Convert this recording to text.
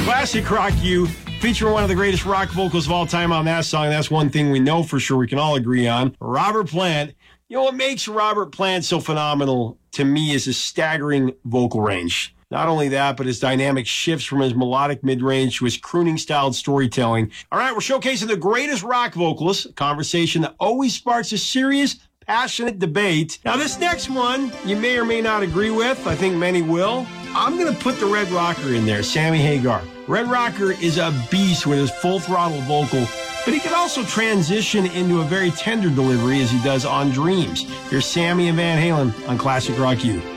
Classic Rock You, featuring one of the greatest rock vocals of all time on that song. That's one thing we know for sure we can all agree on. Robert Plant. You know what makes Robert Plant so phenomenal to me is his staggering vocal range. Not only that, but his dynamic shifts from his melodic mid-range to his crooning-styled storytelling. All right, we're showcasing the greatest rock vocalists, a conversation that always sparks a serious, passionate debate. Now, this next one, you may or may not agree with. I think many will. I'm going to put the Red Rocker in there, Sammy Hagar. Red Rocker is a beast with his full-throttle vocal, but he can also transition into a very tender delivery as he does on Dreams. Here's Sammy and Van Halen on Classic Rock U.